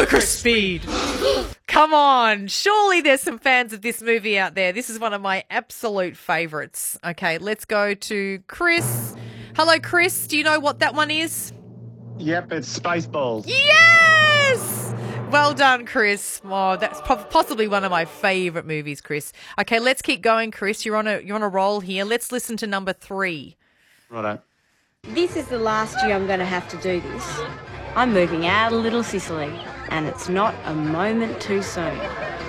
ludicrous speed. Come on. Surely there's some fans of this movie out there. This is one of my absolute favourites. Okay, let's go to Chris. Hello, Chris. Do you know what that one is? Yep, it's Spaceballs. Yes! Well done, Chris. Oh, that's possibly one of my favourite movies, Chris. Okay, let's keep going, Chris. You're on a roll here. Let's listen to number 3. Righto. This is the last year I'm going to have to do this. I'm moving out of Little Sicily, and it's not a moment too soon.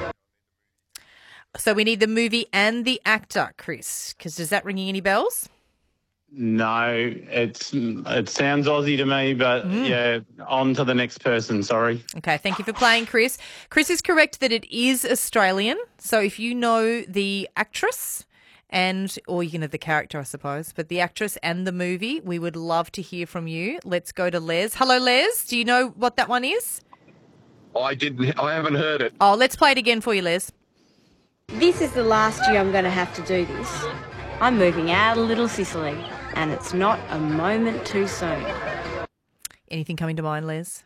So we need the movie and the actor, Chris, because does that ringing any bells? No, it sounds Aussie to me, but yeah, on to the next person, sorry. Okay, thank you for playing, Chris. Chris is correct that it is Australian. So if you know the actress or you can have the character, I suppose, but the actress and the movie, we would love to hear from you. Let's go to Les. Hello, Les. Do you know what that one is? I haven't heard it. Oh, let's play it again for you, Les. This is the last year I'm going to have to do this. I'm moving out of Little Sicily, and it's not a moment too soon. Anything coming to mind, Les?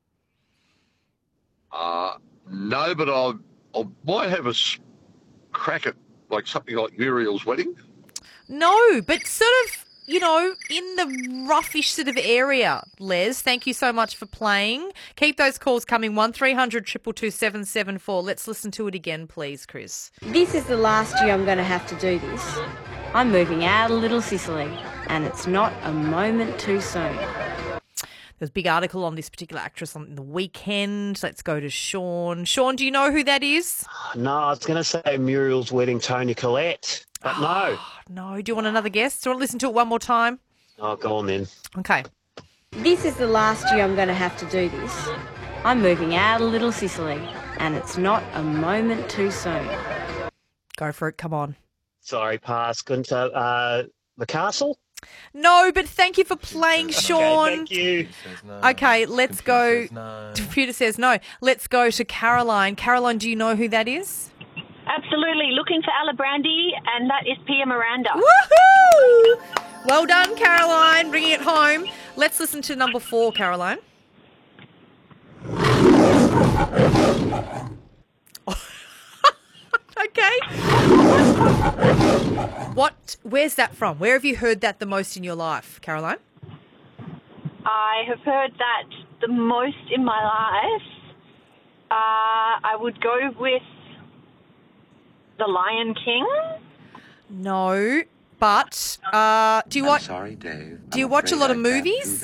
No, but I might have a crack at like something like Muriel's Wedding. No, but sort of, in the roughish sort of area, Les. Thank you so much for playing. Keep those calls coming, 1300 222 774. Let's listen to it again, please, Chris. This is the last year I'm going to have to do this. I'm moving out of Little Sicily, and it's not a moment too soon. There's a big article on this particular actress on the weekend. Let's go to Sean. Sean, do you know who that is? No, I was going to say Muriel's Wedding, Tony Collette, but no. No. Do you want another guess? Do you want to listen to it one more time? Oh, go on then. Okay. This is the last year I'm going to have to do this. I'm moving out of Little Sicily, and it's not a moment too soon. Go for it. Come on. Sorry, pass. Couldn't the castle? No, but thank you for playing, Sean. Okay, thank you. Okay, let's go. Computer says no. Let's go to Caroline. Caroline, do you know who that is? Absolutely. Looking for Alibrandi, and that is Pia Miranda. Woohoo! Well done, Caroline. Bringing it home. Let's listen to number 4, Caroline. Okay. Where's that from? Where have you heard that the most in your life, Caroline? I have heard that the most in my life. I would go with The Lion King. No, but do you watch? Sorry, Dave. Do you watch a lot of movies?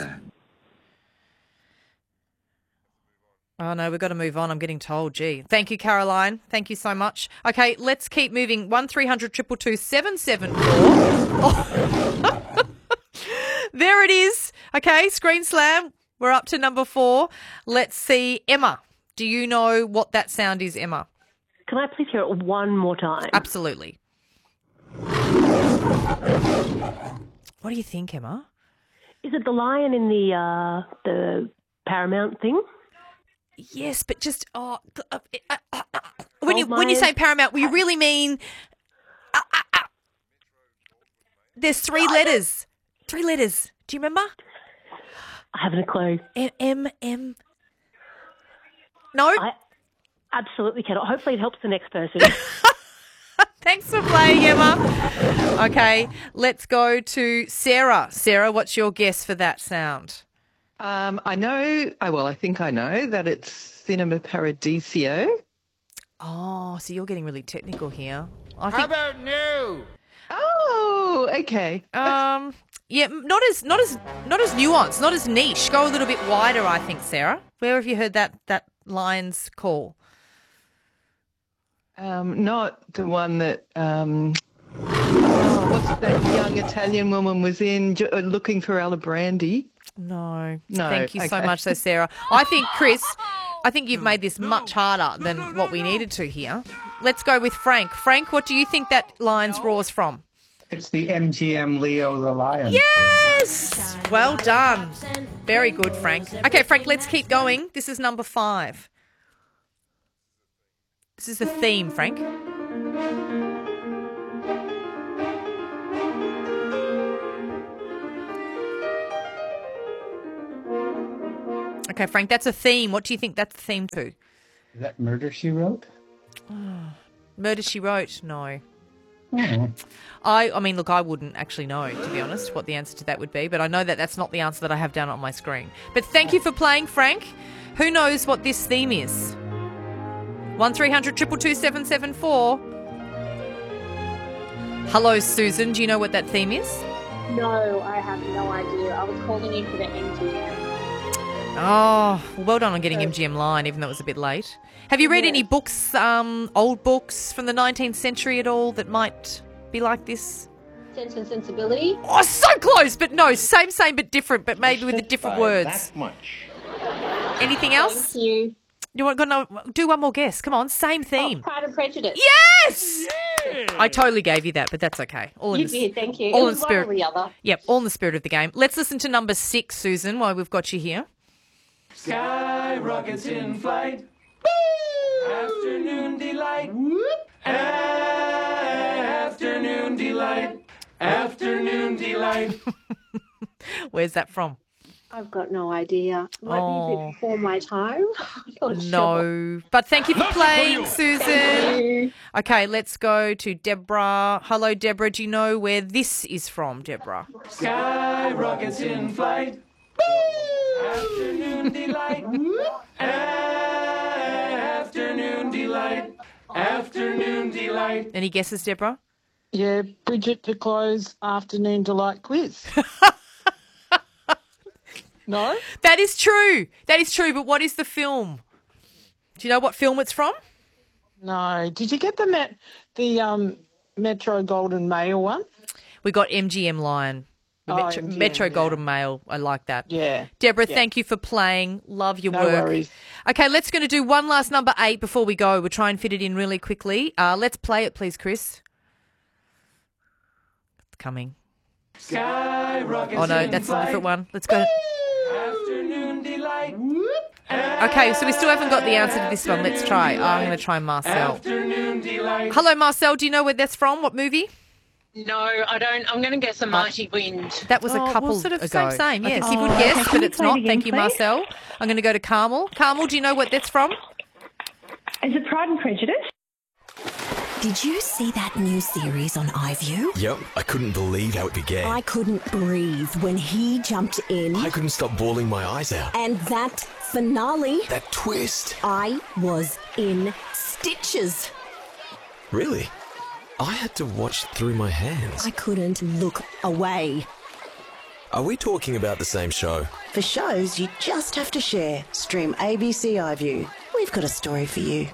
Oh, no, we've got to move on. I'm getting told. Gee. Thank you, Caroline. Thank you so much. Okay, let's keep moving. 1300 222 774. Oh. There it is. Okay, Screen Slam. We're up to number 4. Let's see. Emma, do you know what that sound is, Emma? Can I please hear it one more time? Absolutely. What do you think, Emma? Is it the lion in the Paramount thing? Yes, but just when you say Paramount, we really mean there's 3 letters. 3 letters. Do you remember? I haven't a clue. M. No. I absolutely cannot. Hopefully, it helps the next person. Thanks for playing, Emma. Okay, let's go to Sarah. Sarah, what's your guess for that sound? I think I know that it's Cinema Paradiso. Oh, so you're getting really technical here. How about no? Oh, okay. Yeah, not as nuanced, not as niche. Go a little bit wider, I think, Sarah. Where have you heard that lion's call? Not the one that what's that young Italian woman was in looking for Alibrandi? No. Thank you so much, though, Sarah. I think, Chris, you've made this much harder than what we needed to here. Let's go with Frank. Frank, what do you think that lion's roar's from? It's the MGM Leo the Lion. Yes! Well done. Very good, Frank. Okay, Frank, let's keep going. This is number 5. This is the theme, Frank. Okay, Frank, that's a theme. What do you think that's the theme to? Is that Murder, She Wrote? Murder, She Wrote? No. Oh. I mean, look, I wouldn't actually know, to be honest, what the answer to that would be, but I know that that's not the answer that I have down on my screen. But thank you for playing, Frank. Who knows what this theme is? 1300 222 774. Hello, Susan. Do you know what that theme is? No, I have no idea. I was calling in for the MGM. Oh, well done on getting MGM line, even though it was a bit late. Have you read any books, old books from the 19th century at all that might be like this? Sense and Sensibility. Oh, so close, but no, same, but different, but maybe with the different words. That much. Anything else? Thank you. You want to do one more guess? Come on, same theme. Pride and Prejudice. Yes! I totally gave you that, but that's okay. You did, thank you. All It in was the one or spirit. the other. Yep, all in the spirit of the game. Let's listen to number 6, Susan, while we've got you here. Sky rockets in flight. Afternoon delight. Afternoon delight. Afternoon delight. Where's that from? I've got no idea. Might be a bit before my time. Not sure. No, but thank you for playing, Susan. Thank you. Okay, let's go to Deborah. Hello, Deborah. Do you know where this is from, Deborah? Sky rockets in flight. Afternoon delight. Afternoon delight. Afternoon delight. Any guesses, Deborah? Yeah, Bridget the Close Afternoon Delight Quiz. No? That is true. That is true, but what is the film? Do you know what film it's from? No. Did you get the Metro Golden Mail one? We got MGM Lion. MGM, Metro Golden Mail. I like that. Yeah. Deborah, Yeah. thank you for playing. Love your No work. worries. Okay, let's going to do one last number 8 before we go. We'll try and fit it in really quickly. Let's play it, please, Chris. It's coming. Sky rockets Oh, no, in that's a flight. different one. Let's go. Afternoon delight. Okay, so we still haven't got the answer to this one. Let's try. I'm going to try Marcel. Afternoon delight. Hello, Marcel. Do you know where that's from? What movie? No, I don't. I'm going to guess A Mighty Wind. That was a couple sort of ago. same, yes. Okay, good Oh, guess, okay. but Can you it's play it not. again, Thank you, please? Marcel. I'm going to go to Carmel. Carmel, do you know what that's from? Is it Pride and Prejudice? Did you see that new series on iView? Yep, I couldn't believe how it began. I couldn't breathe when he jumped in. I couldn't stop bawling my eyes out. And that finale. That twist. I was in stitches. Really? I had to watch through my hands. I couldn't look away. Are we talking about the same show? For shows you just have to share, stream ABC iView. We've got a story for you.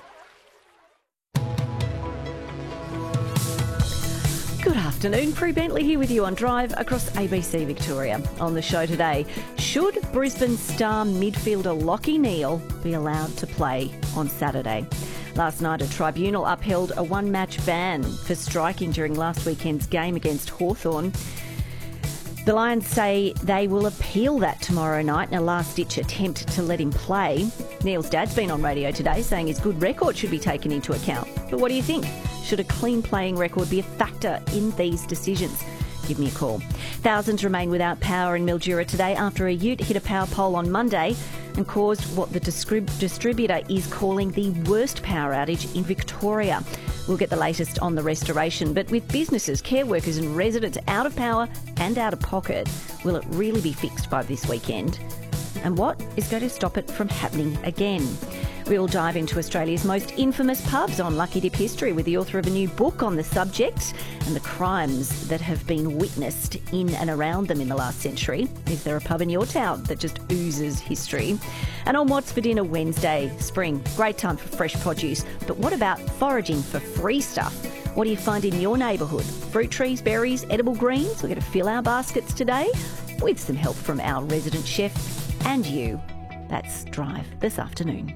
Good afternoon, Prue Bentley here with you on Drive across ABC Victoria. On the show today, should Brisbane star midfielder Lachie Neale be allowed to play on Saturday? Last night, a tribunal upheld a one-match ban for striking during last weekend's game against Hawthorn. The Lions say they will appeal that tomorrow night in a last-ditch attempt to let him play. Neale's dad's been on radio today saying his good record should be taken into account. But what do you think? Should a clean playing record be a factor in these decisions? Give me a call. Thousands remain without power in Mildura today after a ute hit a power pole on Monday and caused what the distributor is calling the worst power outage in Victoria. We'll get the latest on the restoration, but with businesses, care workers and residents out of power and out of pocket, will it really be fixed by this weekend? And what is going to stop it from happening again? We'll dive into Australia's most infamous pubs on Lucky Dip history with the author of a new book on the subject and the crimes that have been witnessed in and around them in the last century. Is there a pub in your town that just oozes history? And on What's for Dinner Wednesday, spring, great time for fresh produce. But what about foraging for free stuff? What do you find in your neighbourhood? Fruit trees, berries, edible greens? We're going to fill our baskets today with some help from our resident chef and you. That's Drive this afternoon.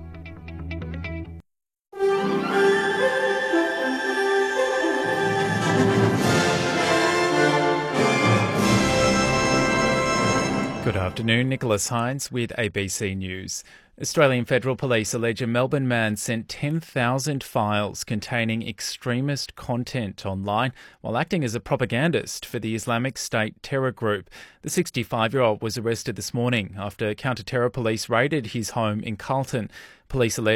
Good afternoon, Nicholas Hines with ABC News. Australian Federal Police allege a Melbourne man sent 10,000 files containing extremist content online while acting as a propagandist for the Islamic State terror group. The 65-year-old was arrested this morning after counter-terror police raided his home in Carlton. Police allege